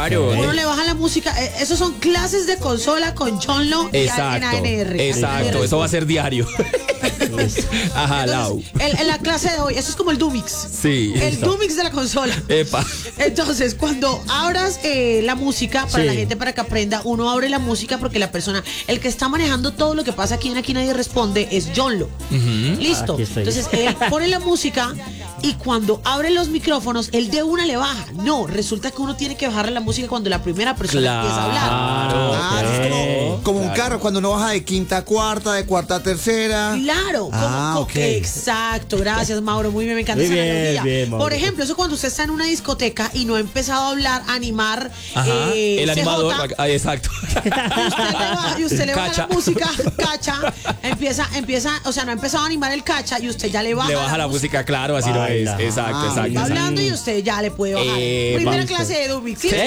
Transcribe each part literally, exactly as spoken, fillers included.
Claro. Uno le baja la música. Eh, esos son clases de consola con John Lo y en Exacto. A N R. Exacto. Eso va a ser diario. Ajá, Lau. Entonces, el- en la clase de hoy, eso es como el Dumix. Sí. El Dumix de la consola. Epa. Entonces, cuando abras eh, la música, para Sí. la gente, para que aprenda, uno abre la música porque la persona, el que está manejando todo lo que pasa aquí en Aquí Nadie Responde es John Lo. Listo. Aquí estoy. Entonces, él pone la música y cuando abre los micrófonos, él de una le baja. No, resulta que uno tiene que bajarle la música cuando la primera persona empieza a hablar. Claro. Ah, eso es como, Ok. como un carro, cuando uno baja de quinta a cuarta, de cuarta a tercera. Claro, Ah, como- ok. Exacto, gracias Mauro, muy bien, me encanta Muy esa bien, analogía. bien, Mauro. Por ejemplo, eso cuando usted está en una discoteca y no ha empezado a hablar, a animar, Ajá. eh, El C J, animador. Ah, exacto. y usted le baja, y usted le baja Cacha. la música, cacha, empieza, empieza, o sea, no ha empezado a animar el cacha y usted ya le baja, Le baja la música, claro, así no es. Baila. Exacto, Ah, exacto. Está exacto. hablando y usted ya le puede bajar. Eh, Primera listo. clase de Dubix. ¿Sí?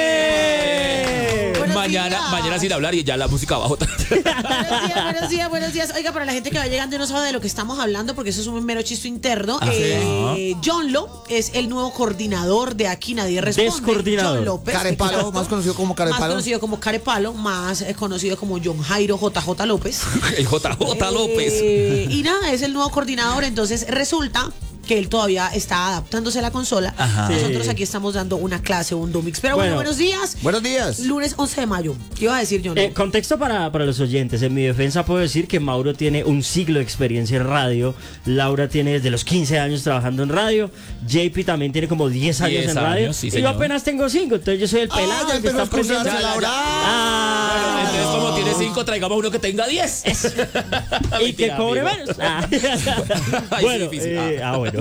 ¡Eh! Buenos Mañana, días. mañana sin hablar y ya la música abajo. Buenos días, buenos días, buenos días. Oiga, para la gente que va llegando y no sabe de lo que estamos hablando, porque eso es un mero chiste interno, Ah, sí. eh, John Lo es el nuevo coordinador de Aquí Nadie Responde. Descoordinador. John López. Carepalo, exacto. más conocido como Más Carepalo. conocido como Carepalo, más eh, conocido como John Jairo J J López. El J J López. Eh, y nada, es el nuevo coordinador, entonces resulta que él todavía está adaptándose a la consola. Ajá. Nosotros Sí. aquí estamos dando una clase, un Dumix. Pero bueno, Bueno. buenos días. Buenos días. Lunes once de mayo. ¿Qué iba a decir, John? Eh, contexto para, para los oyentes. En mi defensa puedo decir que Mauro tiene un siglo de experiencia en radio. Laura tiene desde los quince años trabajando en radio. J P también tiene como diez años diez en radio. años, sí, y yo señor. apenas tengo cinco. Entonces yo soy el Ah, pelado. ya el que empezó a está aprendiendo. excusarse, Laura. Ah. Entonces, como tiene cinco, traigamos uno que tenga diez. Y que cobre menos. Ah. Ay, bueno, sí, difícil. eh, ah, bueno.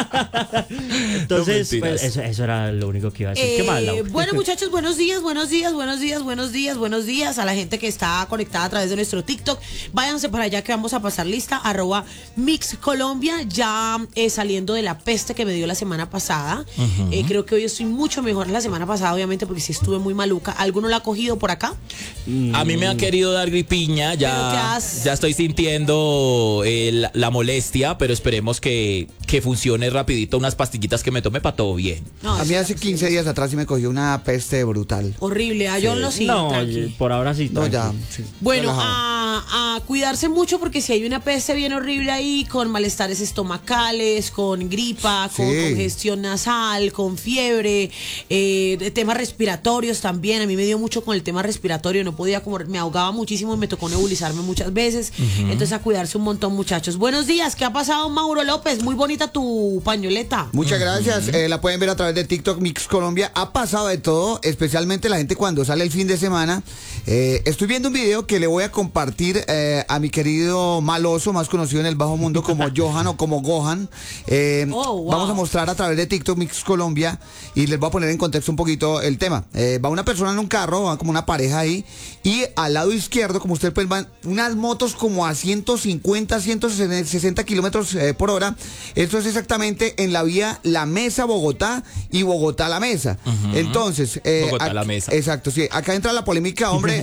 Entonces, No, pues, mentiras. eso, eso era lo único que iba a decir. ¿Qué más, Eh, Laura? bueno, muchachos, buenos días, buenos días, buenos días, buenos días, buenos días a la gente que está conectada a través de nuestro TikTok. Váyanse para allá que vamos a pasar lista, arroba Mix Colombia, ya eh, saliendo de la peste que me dio la semana pasada. Eh, creo que hoy estoy mucho mejor la semana pasada, obviamente, porque sí estuve muy maluca. ¿Alguno la ha cogido por acá? A mí me han querido dar gripiña, Pero te ya, has- ya estoy sintiendo eh, la, la molestia, pero esperemos que, que funcione rapidito unas pastillitas que me tome para todo bien. No, A mí hace quince días atrás sí me cogió una peste brutal. horrible, a John lo sí, no, tranqui. por ahora sí. No, ya. tranqui. sí, Bueno, relajado. a, a cuidarse mucho porque si hay una peste bien horrible ahí, con malestares estomacales, con gripa, con Sí. congestión nasal, con fiebre, eh, de temas respiratorios también. A mí me dio mucho con el tema respiratorio, no podía como, me ahogaba muchísimo y me tocó nebulizarme muchas veces. Entonces a cuidarse un montón, muchachos. Buenos días, ¿qué ha pasado, Mauro López? Muy bonita tu pañoleta. Muchas gracias. Eh, la pueden ver a través de TikTok Mix Colombia. Ha pasado de todo, especialmente la gente cuando sale el fin de semana. Eh, estoy viendo un video que le voy a compartir eh, a mi querido Maloso, más conocido en el bajo mundo como Johan o como Gohan. Eh, Oh, wow. Vamos a mostrar a través de TikTok Mix Colombia y les voy a poner en contexto un poquito el tema. Eh, va una persona en un carro, va como una pareja ahí, y al lado izquierdo, como ustedes pueden ver, unas motos como a ciento cincuenta, ciento sesenta kilómetros eh, por hora. Esto es exactamente en la vía La Mesa, Bogotá, y Bogotá La Mesa. Entonces, eh, Bogotá ac- La Mesa. Exacto, sí. Acá entra la polémica, hombre.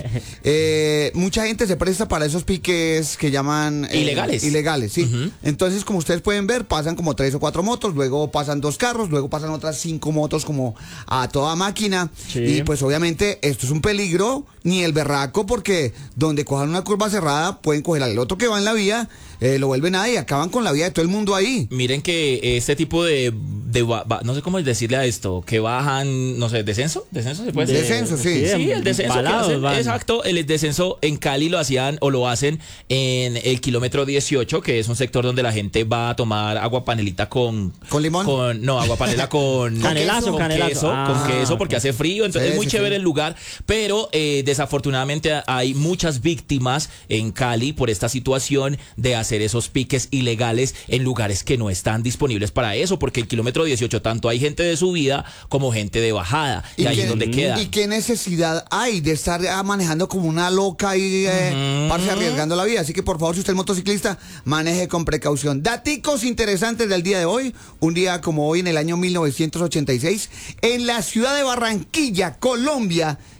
Eh, mucha gente se presta para esos piques que llaman eh, Ilegales. Ilegales, sí. Ujú. Entonces, como ustedes pueden ver, pasan como tres o cuatro motos, luego pasan dos carros, luego pasan otras cinco motos como a toda máquina. Sí. Y pues obviamente esto es un peligro, ni el berraco, porque donde cojan una curva cerrada pueden coger al otro que va en la vía, eh, lo vuelven nada y acaban con la vida de todo el mundo ahí. Miren que este tipo de, de ba- ba- no sé cómo decirle a esto, que bajan, no sé, descenso, descenso se puede De- decir. Descenso, sí. Sí, el descenso que embalados hacen, van. exacto, el descenso en Cali lo hacían o lo hacen en el kilómetro dieciocho, que es un sector donde la gente va a tomar agua panelita con ¿Con limón? con no, agua panela con Canelazo, con canelazo. queso, Ah. con queso porque hace frío, entonces Sí, es muy sí, chévere sí. el lugar, pero eh, desafortunadamente hay muchas víctimas en Cali por esta situación de hacer esos piques ilegales en lugares que no están disponibles para eso, porque el kilómetro dieciocho tanto hay gente de subida como gente de bajada, y, ahí qué- es donde queda. ¿Y qué necesidad hay de estar ah, manejando como una loca y eh, parce, arriesgando la vida? Así que por favor, si usted es motociclista, maneje con precaución. Daticos interesantes del día de hoy, un día como hoy en el año mil novecientos ochenta y seis, en la ciudad de Barranquilla, Colombia,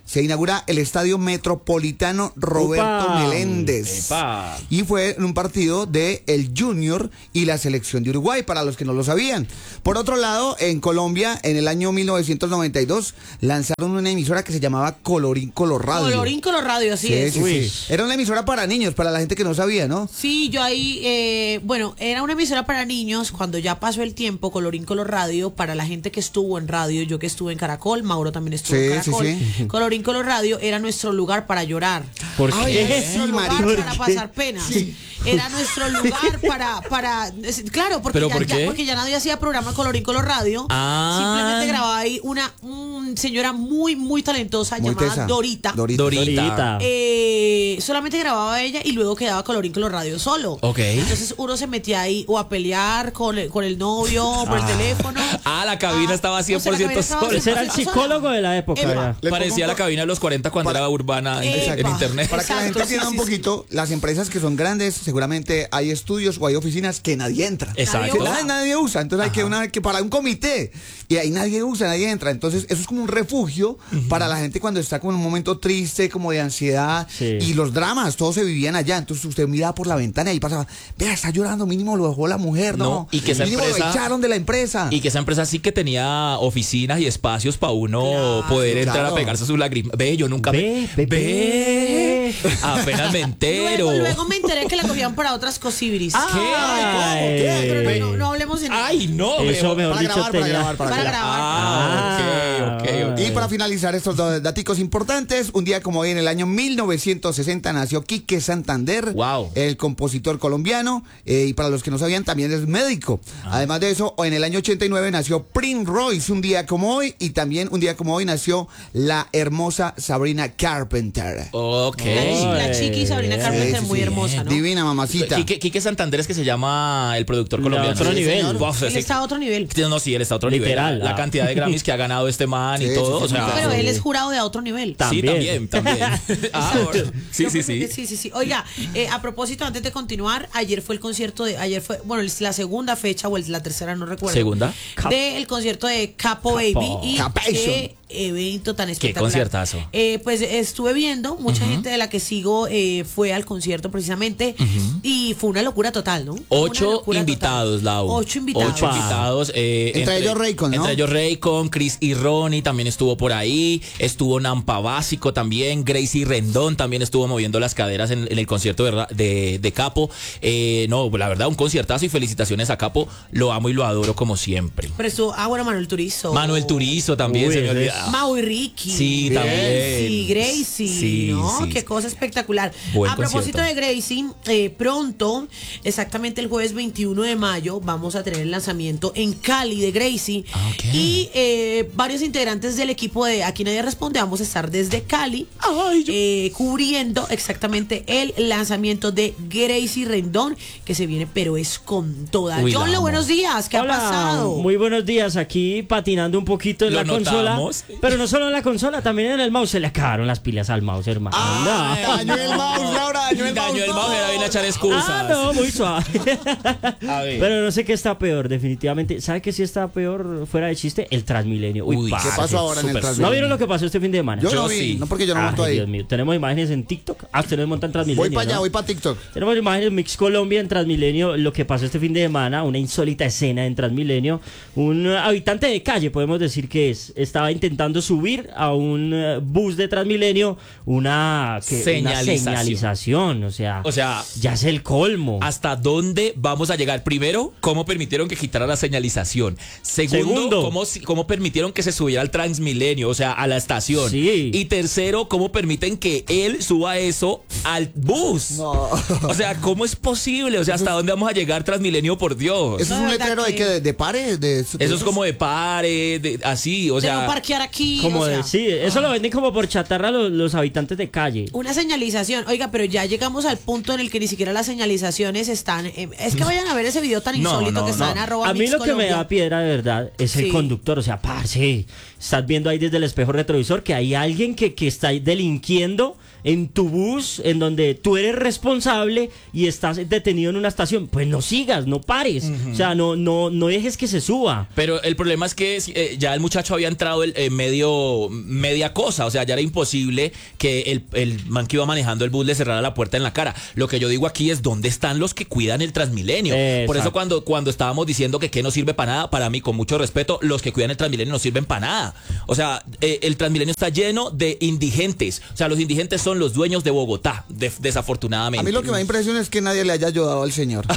se inaugura el Estadio Metropolitano Roberto Upa. Meléndez. Epa. Y fue en un partido de el Junior y la selección de Uruguay, para los que no lo sabían. Por otro lado, en Colombia, en el año mil novecientos noventa y dos, lanzaron una emisora que se llamaba Colorín Color Radio. Colorín Color Radio, así Sí, es. sí, Uy. sí. Era una emisora para niños, para la gente que no sabía, ¿no? Sí, yo ahí, eh, bueno, era una emisora para niños. Cuando ya pasó el tiempo, Colorín Color Radio, para la gente que estuvo en radio, yo que estuve en Caracol, Mauro también estuvo Sí, en Caracol. sí, sí. Colorín Color Radio era nuestro lugar para llorar. ¿Por Ay, qué? Nuestro Sí, lugar marica. para pasar penas. Era nuestro lugar para, para, es- claro, porque ¿Pero ya, por ya- qué? porque ya nadie hacía programa Colorín Color Radio. Ah. Simplemente grababa ahí una mm, señora muy, muy talentosa Muy llamada tesa. Dorita. Dorita. Dorita. Dorita. Eh, solamente grababa ella y luego quedaba Colorín Color Radio solo. Ok. Entonces uno se metía ahí o a pelear con el, con el novio o por el teléfono. Ah, la cabina estaba o sea, cien por ciento la cabina estaba sola. Ese era el cien por ciento psicólogo sola. de la época. Epa. ya. Le Parecía pongo la un cabina de los cuarenta cuando Para- era urbana en, Epa. en internet. Para que la Exacto, gente entienda sí, un sí, poquito, las empresas que son grandes, seguramente hay estudios o hay oficinas que nadie entra. Exacto. Que nadie, nadie usa. Entonces hay que, una, que para un comité y ahí nadie usa, nadie entra. Entonces eso es como un refugio para la gente cuando está como en un momento triste, como de ansiedad. Sí. Y los dramas, todos se vivían allá. Entonces usted miraba por la ventana y pasaba, vea, está llorando, mínimo lo dejó la mujer, ¿no? No, y que esa mínimo empresa- lo echaron de la empresa. Y que esa empresa sí que tenía oficinas y espacios para uno Claro, poder entrar claro. a pegarse sus lágrimas. Ve, yo nunca Ve, me... ve, ve. Apenas me entero. Luego, luego me enteré que la cogían para otras cosibiris. Ay. Pero no, no, no hablemos en Ay, no. Eso, me- mejor para dicho, grabar, para tenía- grabar, para para grabar. grabar. Ah, Ah, ok, ok, ok. Y para finalizar estos dos daticos importantes, un día como hoy en el año mil novecientos sesenta nació Quique Santander, Wow. el compositor colombiano, eh, y para los que no sabían también es médico. Además de eso, en el año ochenta y nueve nació Prince Royce, un día como hoy, y también un día como hoy nació la hermosa Sabrina Carpenter. Ok. La, la chiqui Sabrina Sí, Carpenter, Sí, muy sí, hermosa, ¿no? Divina mamacita. Quique, Quique Santander es que se llama el productor De colombiano. otro Sí, nivel. señor. Uf, Él ese- está a otro nivel. No, sí, él está a otro Literal, nivel. La ah. cantidad de Grammys que ha ganado este man y Sí, todo. sí, o sí, sea, sí. Pero él es jurado de a otro nivel. Sí, También. también, también. Ah, bueno. Sí, Yo sí, creo que sí. sí, sí, sí. Oiga, eh, a propósito, antes de continuar, ayer fue el concierto de, ayer fue, bueno, es la segunda fecha o el- la tercera, no recuerdo. ¿Segunda? Del concierto de Capo, Baby. Y Capation. qué evento tan espectacular. conciertazo. Eh, pues estuve viendo, mucha gente de la que sigo eh, fue al concierto precisamente y fue una locura total, ¿no? Fue una Ocho locura invitados, total. Lau. Ocho invitados. Ocho invitados. eh, Entre ellos Raycon, ¿no? Entre ellos Raycon, Chris y Ronnie también estuvo por ahí. Estuvo Nampa Básico también. Gracie Rendón también estuvo moviendo las caderas en, en el concierto de, Ra- de, de Capo. Eh, no, la verdad, un conciertazo y felicitaciones a Capo. Lo amo y lo adoro como siempre. Pero estuvo, ah, bueno, Manuel Turizo. Manuel Turizo también, Uy, se me ese es- olvidaba. Mau y Ricky. Sí, también. Gracie, Gracie, Sí, ¿no? sí. Qué cosa espectacular. Buen a propósito concierto. de Gracie, eh, pronto, exactamente el jueves veintiuno de mayo, vamos a tener el lanzamiento en Cali de Gracie. Ah, ok. Y eh, varios integrantes del equipo de Aquí Nadie Responde, vamos a estar desde Cali, Ay, yo- eh, cubriendo exactamente el lanzamiento de Gracie Rendón, que se viene, pero es con toda. Uy, la John, amo. buenos días, ¿qué Hola, ha pasado? Muy buenos días, aquí patinando un poquito en Lo la consola. notamos. Pero no solo en la consola, también en el mouse. Se le acabaron las pilas al mouse, hermano. Ay, No. dañó el mouse, Laura, dañó el mouse. Dañó el no. mouse, era bien a echar excusas. Ah, no, muy suave. A ver. Pero no sé qué está peor, definitivamente. ¿Sabe qué sí está peor, fuera de chiste? El Transmilenio. Uy, Uy, parce. ¿Qué pasó ahora en el súper Transmilenio? ¿No vieron lo que pasó este fin de semana? Yo, Yo no vi, sí. no porque yo no Ay, monto ahí. Dios mío. Tenemos imágenes en TikTok. Ah, ustedes montan Transmilenio. Voy para allá, ¿no? voy para TikTok. Tenemos imágenes en Mix Colombia en Transmilenio, lo que pasó este fin de semana, una insólita escena en Transmilenio. Un eh, habitante de calle, podemos decir que es, estaba intentando subir a un eh, bus de Transmilenio una, que- una Señalización. señalización, o sea, O sea, ya es el colmo. ¿hasta dónde vamos a llegar? Primero, ¿cómo permitieron que quitara la señalización? Segundo, Segundo. ¿cómo, si- cómo permitieron que se subiera al Transmilenio, o sea, a la estación? Sí. Y tercero, ¿cómo permiten que él suba eso al bus? No. O sea, ¿cómo es posible? O sea, ¿hasta dónde vamos a llegar, Transmilenio, por Dios? Eso es un La verdad letrero de que- que de, de pare, de Eso es como de pare, de, así, o De no sea... parquear aquí. Como o sea. de- sí, eso lo venden como por chatarra los, los habitantes de calle. Una señalización, oiga, pero ya llegamos al punto en el que ni siquiera las señalizaciones están. eh, es que vayan a ver ese video tan No, insólito no, que está no. en arroba A mí Mix lo que me Colombia. da piedra de verdad es Sí. el conductor, o sea, parce, estás viendo ahí desde el espejo retrovisor que hay alguien que, que está delinquiendo en tu bus, en donde tú eres responsable y estás detenido en una estación, pues no sigas, no pares, uh-huh. o sea, no, no, no dejes que se suba. Pero el problema es que eh, ya el muchacho había entrado en eh, medio, media cosa, o sea, ya era imposible que el, el man que iba manejando el bus le cerrara la puerta en la cara. Lo que yo digo aquí es, ¿dónde están los que cuidan el Transmilenio? Exacto. Por eso cuando, cuando estábamos diciendo que qué no sirve para nada, para mí, con mucho respeto, los que cuidan el Transmilenio no sirven para nada. O sea, eh, el Transmilenio está lleno de indigentes, o sea, los indigentes son los dueños de Bogotá, de, desafortunadamente. A mí lo que me da impresión es que nadie le haya ayudado al señor.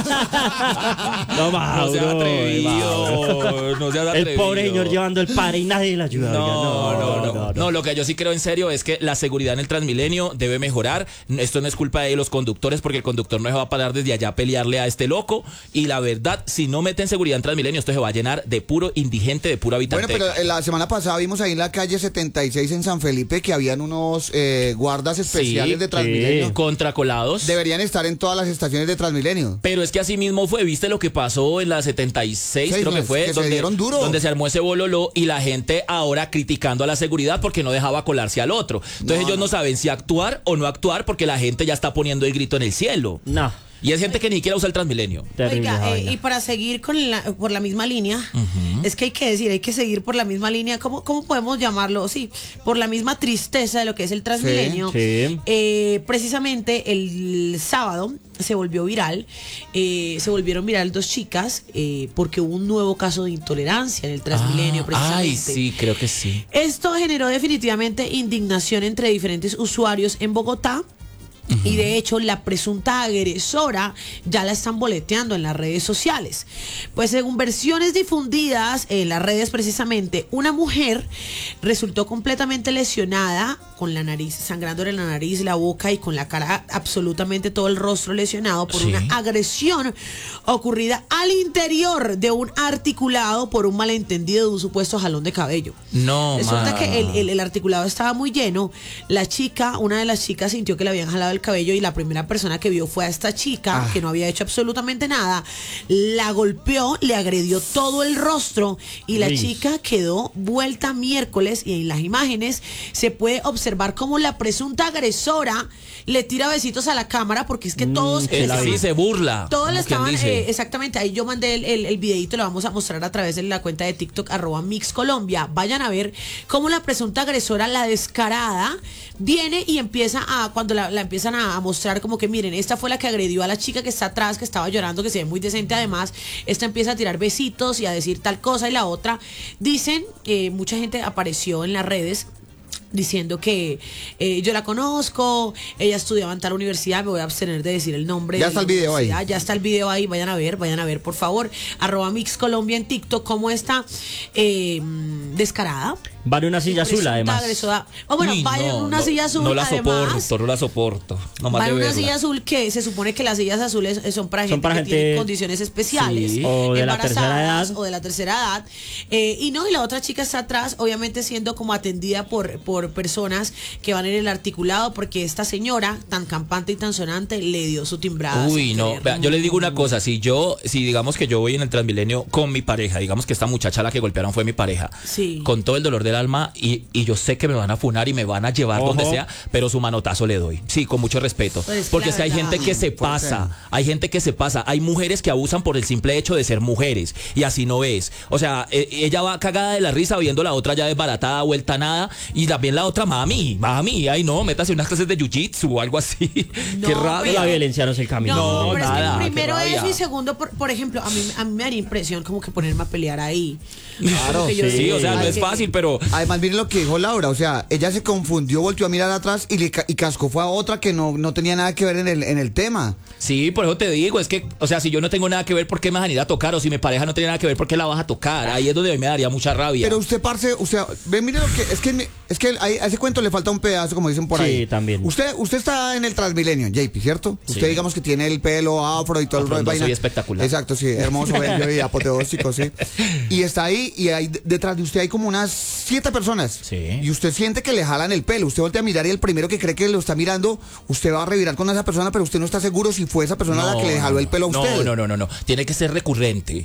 No, Mauro, no seas atrevido, no seas atrevido. El pobre señor llevando el padre y nadie le ayuda. No, no, no, no, no, no. No, lo que yo sí creo en serio es que la seguridad en el Transmilenio debe mejorar. Esto no es culpa de los conductores, porque el conductor no se va a parar desde allá a pelearle a este loco. Y la verdad, si no meten seguridad en Transmilenio, esto se va a llenar de puro indigente, de puro habitante. Bueno, pero la semana pasada vimos ahí en la calle setenta y seis en San Felipe que habían unos eh, guardas especiales sí, de Transmilenio. Sí. Contracolados. Deberían estar en todas las estaciones de Transmilenio. Pero es que así mismo fue, ¿viste lo que pasó en la setenta y seis? Seis, creo que fue. Que donde, se dieron duro. Donde se armó ese bololó y la gente ahora criticando a la seguridad porque no dejaba colarse al otro. Entonces no, ellos no. no saben si actuar o no actuar porque la gente ya está poniendo el grito en el cielo. No. Y es gente que ni siquiera usa el Transmilenio. Oiga, eh, y para seguir con la, por la misma línea, uh-huh. es que hay que decir, hay que seguir por la misma línea, ¿cómo, cómo podemos llamarlo? Sí, por la misma tristeza de lo que es el Transmilenio. Sí, sí. Eh, precisamente el sábado se volvió viral, eh, se volvieron viral dos chicas eh, porque hubo un nuevo caso de intolerancia en el Transmilenio, ah, precisamente. Ay, sí, creo que sí. Esto generó definitivamente indignación entre diferentes usuarios en Bogotá. Uh-huh. Y de hecho la presunta agresora ya la están boleteando en las redes sociales. Pues según versiones difundidas en las redes, precisamente una mujer resultó completamente lesionada, con la nariz, sangrándole la nariz, la boca y con la cara, absolutamente todo el rostro lesionado por sí. una agresión ocurrida al interior de un articulado por un malentendido de un supuesto jalón de cabello. No, resulta ma. que el, el, el articulado estaba muy lleno. La chica, una de las chicas sintió que le habían jalado el cabello y la primera persona que vio fue a esta chica, ah. que no había hecho absolutamente nada, la golpeó, le agredió todo el rostro y la Uy. chica quedó vuelta miércoles. Y en las imágenes se puede observar cómo la presunta agresora le tira besitos a la cámara, porque es que todos mm, estaban, sí, se burla, todos le estaban eh, exactamente, ahí yo mandé el, el, el videito, lo vamos a mostrar a través de la cuenta de TikTok arroba Mix Colombia. Vayan a ver cómo la presunta agresora, la descarada, viene y empieza a, cuando la, la empiezan a, a mostrar como que miren, esta fue la que agredió a la chica que está atrás, que estaba llorando, que se ve muy decente además, esta empieza a tirar besitos y a decir tal cosa, y la otra, dicen, eh, mucha gente apareció en las redes diciendo que eh, yo la conozco, ella estudiaba en tal universidad, me voy a abstener de decir el nombre. Ya está el video ahí. Ya está el video ahí, vayan a ver, vayan a ver, por favor. Arroba Mix Colombia en TikTok, cómo está eh, descarada. Va en una silla azul, además. Oh, bueno, Uy, va en no, una no, silla azul, no la además. soporto, no la soporto. No va en una verla. silla azul que se supone que las sillas azules son para son gente para que gente, tiene condiciones especiales. Sí, o de la tercera edad. O de la tercera edad. Eh, y no, y la otra chica está atrás, obviamente siendo como atendida por, por personas que van en el articulado, porque esta señora, tan campante y tan sonante, le dio su timbrada. Uy, no, vea, yo les digo una cosa, si yo, si digamos que yo voy en el Transmilenio con mi pareja, digamos que esta muchacha la que golpearon fue mi pareja, sí. con todo el dolor del alma, y, y yo sé que me van a funar y me van a llevar Ojo. donde sea, pero su manotazo le doy, sí, con mucho respeto, pues porque es que hay verdad. gente que se pasa, hay gente que se pasa, hay mujeres que abusan por el simple hecho de ser mujeres, y así no es, o sea, eh, ella va cagada de la risa viendo la otra ya desbaratada, vuelta a nada, y también la otra, mami, mami, ay no, métase unas clases de jiu-jitsu o algo así, no, qué rabia. La violencia no es el camino. No, No, pero nada, es que primero qué rabia. eso y segundo, por, por ejemplo, a mí, a mí me haría impresión como que ponerme a pelear ahí. Claro, Porque yo Sí, digo, o sea, no ay, es que- fácil, pero Además, miren lo que dijo Laura, o sea, ella se confundió, volvió a mirar atrás y, le, ca- y cascó fue a otra que no, no tenía nada que ver en el, en el tema. sí, por eso te digo, es que, o sea, si yo no tengo nada que ver, ¿por qué me vas a ir a tocar? O si mi pareja no tiene nada que ver, ¿por qué la vas a tocar? Ahí es donde me daría mucha rabia. Pero usted, parce, o sea, ve, mire lo que, es que, es que a a ese cuento le falta un pedazo, como dicen por Sí, ahí. también. Usted, usted está en el Transmilenio, J P, ¿cierto? Sí. Usted digamos que tiene el pelo afro y todo el rollo de Afrondoso vaina. y espectacular. Exacto, sí, hermoso, bello y apoteósico, sí. Y está ahí, y ahí de- detrás de usted hay como unas siete personas. Sí. Y usted siente que le jalan el pelo. Usted voltea a mirar y el primero que cree que lo está mirando, usted va a revirar con esa persona, pero usted no está seguro si fue esa persona la que le jaló el pelo a usted. No, no, no, no, no. Tiene que ser recurrente.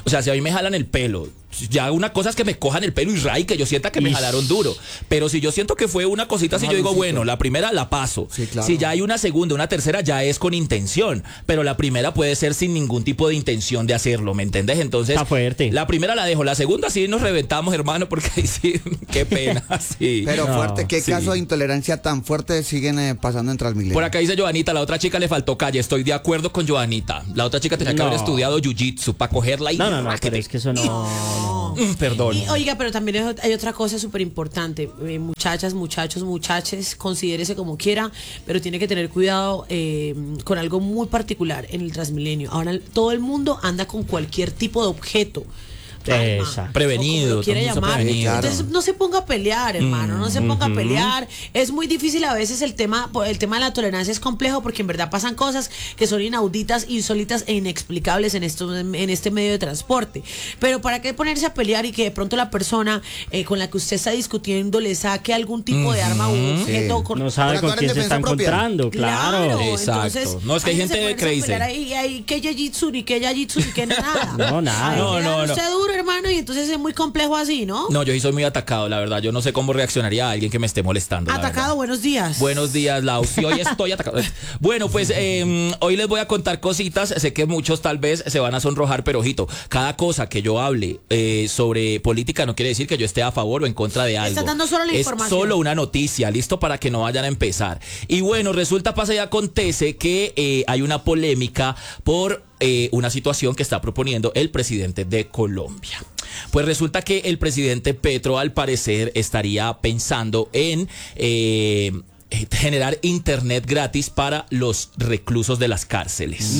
O sea, si a mí me jalan el pelo, ya una cosa es que me cojan el pelo y ray, que yo sienta que me Ish. jalaron duro. Pero si yo siento que fue una cosita, si yo digo, bueno, la primera la paso. Sí, claro. Si ya hay una segunda, una tercera, ya es con intención. Pero la primera puede ser sin ningún tipo de intención de hacerlo, ¿me entendés? Entonces, Está fuerte. la primera la dejo. La segunda sí nos reventamos, hermano, porque ahí sí, qué pena. Sí. Pero No, fuerte, ¿qué sí. caso de intolerancia tan fuerte siguen eh, pasando en Transmilenio? Por acá dice Joanita, la otra chica le faltó calle. Estoy de acuerdo con Joanita. La otra chica tenía que No. haber estudiado jiu-jitsu para cogerla y... No, no, no, pero es que eso no... no. Mm, Perdón. Y, oiga, pero también hay, hay otra cosa súper importante. Eh, muchachas, muchachos, muchaches, considérese como quiera, pero tiene que tener cuidado eh, con algo muy particular en el Transmilenio. Ahora todo el mundo anda con cualquier tipo de objeto. Exacto. Prevenido, O como lo quiere todo el mundo llamar. prevenido. Entonces no se ponga a pelear, hermano, no se ponga a pelear. Es muy difícil a veces el tema, el tema de la tolerancia es complejo porque en verdad pasan cosas que son inauditas, insólitas e inexplicables en esto, en este medio de transporte. Pero para qué ponerse a pelear y que de pronto la persona eh, con la que usted está discutiendo le saque algún tipo de arma u objeto. Sí. cor- No sabe Por con actuar quién en se está defensa propia. encontrando, claro. Exacto. No, es que hay antes de gente ponerse a crazy. pelear ahí, ahí, que yajitsu, ni que yajitsu, ni que nada. No, nada. Ahí No, le dan no, no. usted duro, hermano, y entonces es muy complejo así, ¿no? No, yo sí soy muy atacado, la verdad. Yo no sé cómo reaccionaría a alguien que me esté molestando. la Atacado, verdad. buenos días. Buenos días, Lau. Sí, hoy estoy atacado. Bueno, pues eh, hoy les voy a contar cositas. Sé que muchos tal vez se van a sonrojar, pero ojito, cada cosa que yo hable eh, sobre política no quiere decir que yo esté a favor o en contra de algo. Estás dando solo la es información. solo una noticia, listo, para que no vayan a empezar. Y bueno, resulta, pasa y acontece que eh, hay una polémica por eh, una situación que está proponiendo el presidente de Colombia. Pues resulta que el presidente Petro, al parecer, estaría pensando en eh, generar internet gratis para los reclusos de las cárceles.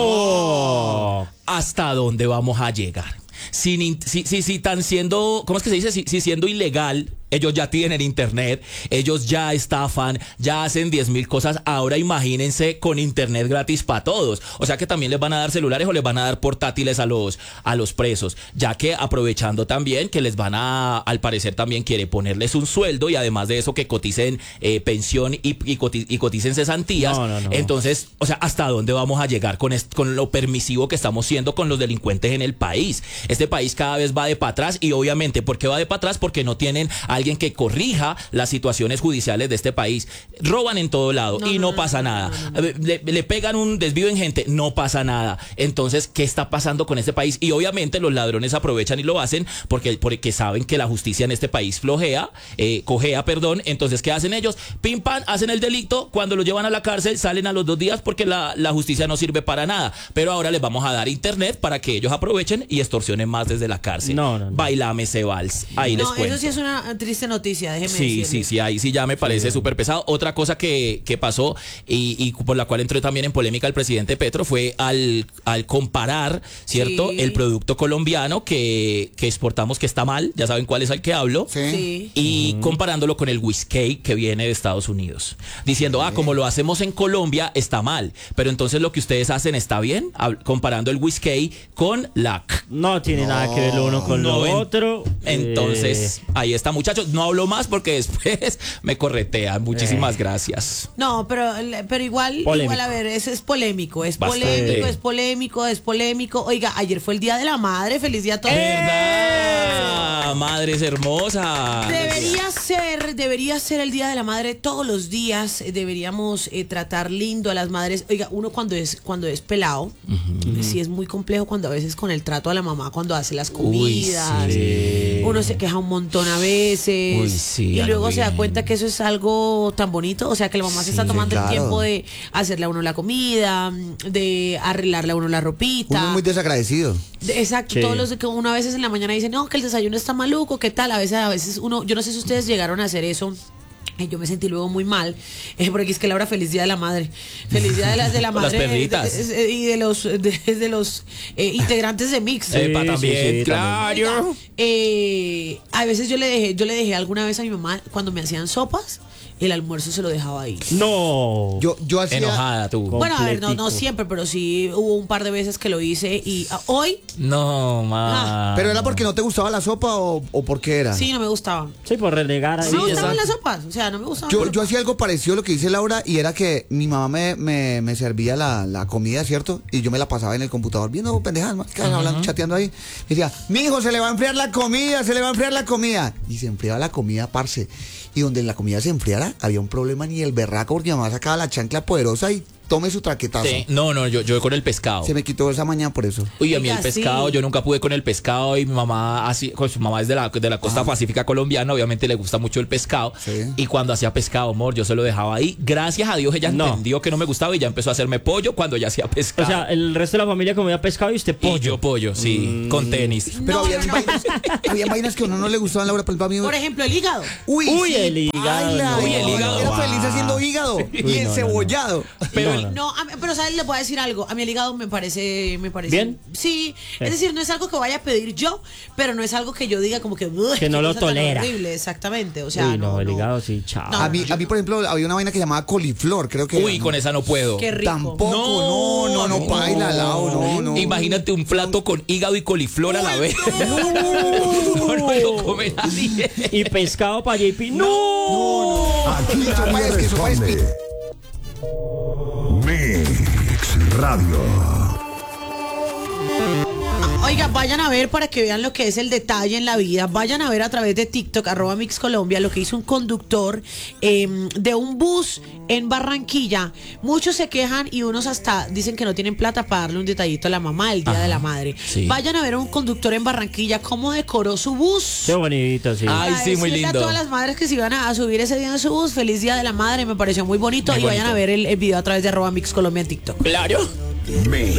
No. ¿Hasta dónde vamos a llegar? Si, in- si, si, si tan siendo, ¿cómo es que se dice? Si, si siendo ilegal, ellos ya tienen internet, ellos ya estafan, ya hacen diez mil cosas. Ahora imagínense con internet gratis para todos. O sea que también les van a dar celulares o les van a dar portátiles a los, a los presos. Ya que aprovechando también que les van a, al parecer también quiere ponerles un sueldo y además de eso que coticen eh, pensión y, y, coti- y coticen cesantías. No, no, no. Entonces, o sea, ¿hasta dónde vamos a llegar con, est- con lo permisivo que estamos siendo con los delincuentes en el país? Este país cada vez va de para atrás y obviamente, ¿por qué va de para atrás? Porque no tienen a alguien que corrija las situaciones judiciales de este país. Roban en todo lado No, y no, no, no, pasa no, nada. no, no, no. Le, le pegan un desvío en gente, no pasa nada. Entonces, ¿qué está pasando con este país? Y obviamente los ladrones aprovechan y lo hacen porque, porque saben que la justicia en este país flojea, eh, cojea, perdón. Entonces, ¿qué hacen ellos? Pim, pam, hacen el delito. Cuando los llevan a la cárcel, salen a los dos días porque la, la justicia no sirve para nada. Pero ahora les vamos a dar internet para que ellos aprovechen y extorsionen más desde la cárcel. No, no, no. Bailame ese vals. Ahí les No, cuento. eso sí es una triste noticia, déjeme Sí, decirle. sí, sí, ahí sí ya me parece súper pesado. Otra cosa que, que pasó y, y por la cual entró también en polémica el presidente Petro fue al, al comparar, ¿cierto? Sí. El producto colombiano que, que exportamos que está mal, ya saben cuál es al que hablo. Sí. Sí. Y comparándolo con el whisky que viene de Estados Unidos. Diciendo, ah, como lo hacemos en Colombia, está mal. Pero entonces lo que ustedes hacen está bien. Hab- Comparando el whisky con la... C. No tiene nada que ver lo uno con No, lo en- otro. Entonces, Eh, ahí está, muchachos. No hablo más porque después me corretean. Muchísimas gracias. No, pero, pero igual, Polémico. igual, a ver, es, es polémico, es Bastante. polémico, es polémico, es polémico. Oiga, ayer fue el Día de la Madre, feliz día a todos. ¿Verdad? Madres hermosas. Debería ser, debería ser el Día de la Madre todos los días. eh, Deberíamos eh, tratar lindo a las madres. Oiga, uno cuando es cuando es pelado, eh, sí es muy complejo cuando a veces con el trato a la mamá cuando hace las comidas. sí. Uno se queja un montón a veces. Uy, sí, y luego algo se da bien. cuenta que eso es algo tan bonito. O sea, que la mamá se está tomando claro. el tiempo de hacerle a uno la comida, de arreglarle a uno la ropita. Uno es muy desagradecido. De- Exacto, Sí. todos los que uno a veces en la mañana dice, no, que el desayuno está maluco, ¿qué tal? A veces, a veces uno, yo no sé si ustedes llegaron a hacer eso. eh, Yo me sentí luego muy mal, eh, porque es que Laura, feliz día de la madre, feliz día de la, de la Las madre eh, perritas. de- de- y de los de, de los eh, integrantes de Mix. Sí, Epa, sí, también, sí, claro. Oiga, eh, a veces yo le dejé, yo le dejé alguna vez a mi mamá cuando me hacían sopas, el almuerzo se lo dejaba ahí. No. Yo, yo hacía. Enojada tú. Con- Bueno, a ver, no, no Completico. siempre, pero sí hubo un par de veces que lo hice y ah, hoy No, ma. ¿Pero era porque no te gustaba la sopa o, o por qué era? sí no me gustaba. Sí, por renegar ahí. No me Sí, gustaban exacto. las sopas, o sea, no me gusta. Yo, yo hacía algo parecido a lo que dice Laura y era que mi mamá me, me, me servía la, la comida, ¿cierto? Y yo me la pasaba en el computador viendo pendejadas, más que hablando, chateando ahí. Me decía, mi hijo, se le va a enfriar la comida, se le va a enfriar la comida. Y se enfriaba la comida, parce. Y donde la comida se enfriara, había un problema ni el berraco porque mi mamá sacaba la chancla poderosa y tome su traquetazo. Sí. No, no, yo, yo con el pescado. Se me quitó esa mañana por eso. Uy, a mí Oiga, el pescado, sí. yo nunca pude con el pescado y mi mamá así, pues, su mamá es de la, de la costa pacífica colombiana, obviamente le gusta mucho el pescado. Sí. Y cuando hacía pescado, amor, yo se lo dejaba ahí. Gracias a Dios ella No. entendió que no me gustaba y ya empezó a hacerme pollo cuando ya hacía pescado. O sea, el resto de la familia comía pescado y usted pollo. pollo. Y yo pollo, sí, con tenis. Pero No, había, no, no. vainas, había vainas que a uno no le gustaban, Laura, por ejemplo, a mí. Por ejemplo, el hígado. Uy, Uy, sí, el hígado, baila, no. Uy, el hígado. Era Wow. feliz haciendo hígado y Uy, el no, no, cebollado. Pero No, el- no. No, a mí- pero ¿sabes? Le voy a decir algo. A mí el hígado me parece... Me parece ¿Bien? Sí. Sí. Es decir, no es algo que vaya a pedir yo, pero no es algo que yo diga como que... "Uy, Que no qué lo cosa tan tolera". horrible, exactamente. O sea, Uy, no, no, el no. hígado sí, chao. No. A mí, a mí, por ejemplo, había una vaina que llamaba coliflor, creo que. Uy, con esa no puedo. Qué rico. Tampoco, no, no, no, No, baila, Lau, no, no. Imagínate un plato con hígado y coliflor a la vez. No, no lo come nadie. Y pescado para J P. ¡No! Aquí Eso nadie es que eso es responde. Mix Radio. Oiga, vayan a ver para que vean lo que es el detalle en la vida. Vayan a ver a través de TikTok, arroba Mix Colombia, lo que hizo un conductor eh, de un bus en Barranquilla. Muchos se quejan y unos hasta dicen que no tienen plata para darle un detallito a la mamá el día de la madre. sí. Vayan a ver a un conductor en Barranquilla cómo decoró su bus. Qué bonito, sí. Ay, Para sí, muy decirle lindo. a todas las madres que se iban a subir ese día en su bus, feliz día de la madre, me pareció muy bonito. Muy y vayan bonito. a ver el, el video a través de arroba Mix Colombia en TikTok. Claro. Mix